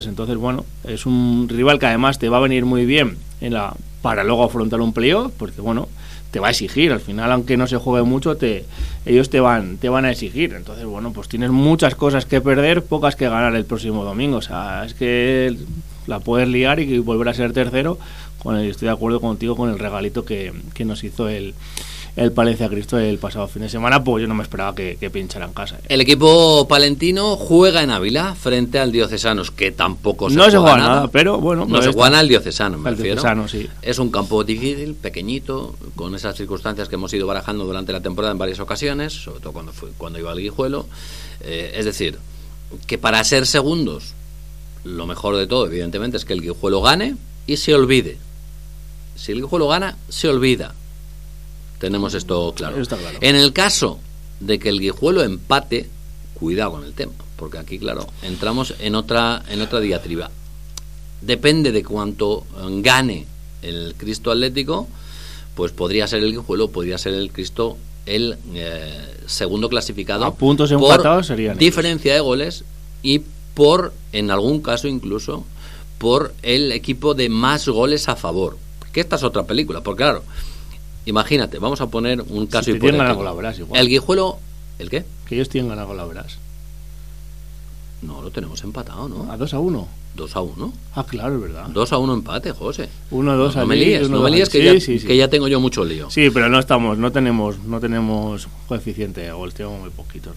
Entonces, bueno, es un rival que además te va a venir muy bien para luego afrontar un playoff, porque bueno, te va a exigir. Al final, aunque no se juegue mucho, ellos te van a exigir. Entonces, bueno, pues tienes muchas cosas que perder, pocas que ganar el próximo domingo. O sea, es que la puedes liar y volver a ser tercero. Estoy de acuerdo contigo con el regalito que nos hizo el Palencia Cristo el pasado fin de semana. Pues yo no me esperaba que pinchara en casa. El equipo palentino juega en Ávila frente al Diocesanos, que tampoco no se juega nada, pero bueno. No se juega al Diocesano, me refiero. Diocesano, sí. Es un campo difícil, pequeñito, con esas circunstancias que hemos ido barajando durante la temporada en varias ocasiones, sobre todo cuando iba al Guijuelo. Es decir, que para ser segundos, lo mejor de todo, evidentemente, es que el Guijuelo gane y se olvide. Si el Guijuelo gana, se olvida. Tenemos esto claro. Está claro. En el caso de que el Guijuelo empate, cuidado con el tema, porque aquí, claro, entramos en otra diatriba. Depende de cuánto gane el Cristo Atlético, pues podría ser el Guijuelo, podría ser el Cristo el segundo clasificado. A puntos empatados serían diferencia de goles y en algún caso incluso, por el equipo de más goles a favor. Que esta es otra película, porque claro, imagínate, vamos a poner un caso hipotético. Tienen ganado con la Verás igual. El Guijuelo, ¿el qué? Que ellos tienen ganado con la Verás. No, lo tenemos empatado, ¿no? ¿A 2-1? 2-1. Ah, claro, es verdad. 2-1 empate, José. 1-2 no me líes, que ya tengo yo mucho lío. Sí, pero no tenemos coeficiente de gol, tenemos muy poquito,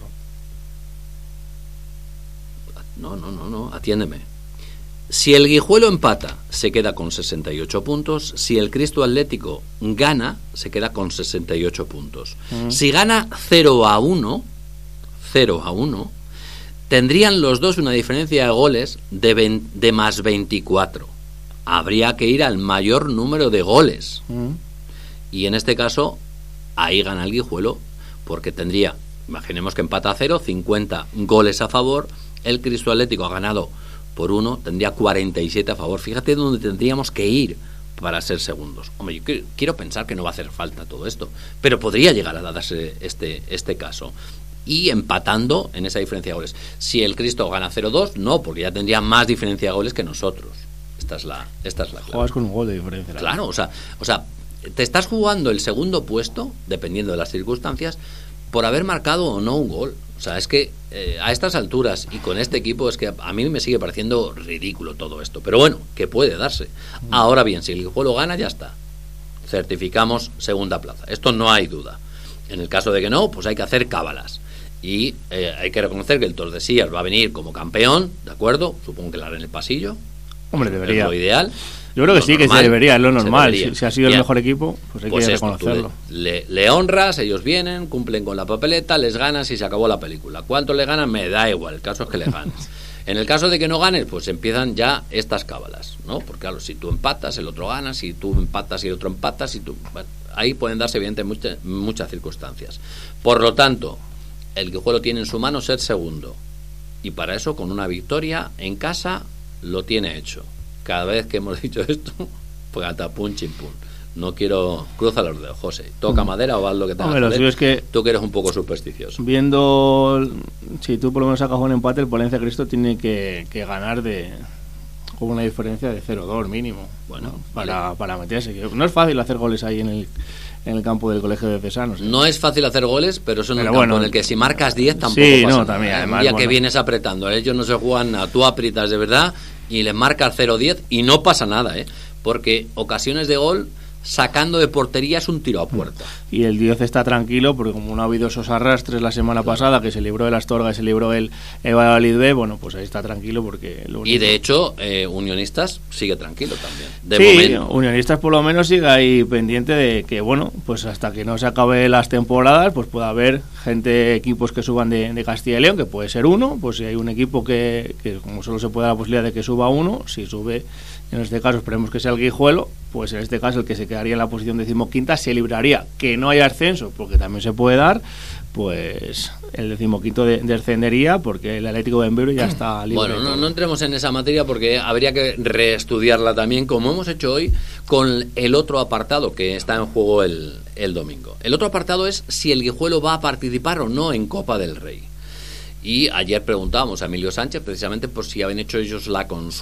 ¿no? No, atiéndeme. Si el Guijuelo empata, se queda con 68 puntos. Si el Cristo Atlético gana, se queda con 68 puntos. Si gana 0-1, tendrían los dos una diferencia de goles de más 24. Habría que ir al mayor número de goles. Y en este caso, ahí gana el Guijuelo, porque tendría, imaginemos que empata a 0, 50 goles a favor. El Cristo Atlético ha ganado por 1, tendría 47 a favor. Fíjate dónde tendríamos que ir para ser segundos. Hombre, yo quiero pensar que no va a hacer falta todo esto, pero podría llegar a darse este caso. Y empatando en esa diferencia de goles. Si el Cristo gana 0-2, no, porque ya tendría más diferencia de goles que nosotros. Esta es la clave. Juegas con un gol de diferencia. Claro, o sea, te estás jugando el segundo puesto, dependiendo de las circunstancias, por haber marcado o no un gol. O sea, es que a estas alturas y con este equipo es que a mí me sigue pareciendo ridículo todo esto. Pero bueno, que puede darse. Ahora bien, si el Guijuelo gana, ya está. Certificamos segunda plaza. Esto no hay duda. En el caso de que no, pues hay que hacer cábalas. Y hay que reconocer que el Tordesillas va a venir como campeón, ¿de acuerdo? Supongo que lo hará en el pasillo. Hombre, debería. Es lo ideal. Yo creo que sí, normal, que se debería, es lo normal. Si ha sido bien. El mejor equipo, pues hay que reconocerlo. Le honras, ellos vienen, cumplen con la papeleta, les ganas y se acabó la película. ¿Cuánto le ganan? Me da igual, el caso es que le ganes. En el caso de que no ganes, pues empiezan ya estas cábalas, ¿no? Porque claro, si tú empatas, el otro gana, si tú empatas y el otro empata, ahí pueden darse evidentemente muchas circunstancias. Por lo tanto, el Guijuelo tiene en su mano ser segundo. Y para eso, con una victoria en casa, lo tiene hecho. Cada vez que hemos dicho esto, pues hasta pum, chim, pum. No quiero... Cruza los dedos, José. Toca madera o haz lo que tengas que hacer. Es que tú que eres un poco supersticioso. Viendo... Si tú por lo menos sacas un empate, el Palencia Cristo tiene que ganar con una diferencia de 0-2 mínimo. Bueno, para meterse. No es fácil hacer goles ahí en el campo del Colegio de Cesanos. No es fácil hacer goles, pero es un campo en el que si marcas 10 tampoco pasa nada. También, además, un día que vienes apretando, ellos no se juegan nada, tú aprietas de verdad y les marcas 0-10 y no pasa nada, porque ocasiones de gol sacando de portería es un tiro a puerta. Y el Dios está tranquilo porque como no ha habido esos arrastres la semana pasada, que se libró el Astorga y se libró el Valladolid B, bueno, pues ahí está tranquilo porque... Y de hecho, Unionistas sigue tranquilo también. De momento. Unionistas por lo menos sigue ahí pendiente de que, bueno, pues hasta que no se acabe las temporadas, pues pueda haber equipos que suban de Castilla y León, que puede ser uno, pues si hay un equipo que como solo se puede dar la posibilidad de que suba uno, si sube... En este caso esperemos que sea el Guijuelo, pues en este caso el que se quedaría en la posición 15ª se libraría. Que no haya ascenso, porque también se puede dar, pues el 15º descendería porque el Atlético de Bembero ya está libre. Bueno, no entremos en esa materia porque habría que reestudiarla también, como hemos hecho hoy con el otro apartado que está en juego el domingo. El otro apartado es si el Guijuelo va a participar o no en Copa del Rey. Y ayer preguntábamos a Emilio Sánchez precisamente por si habían hecho ellos la consulta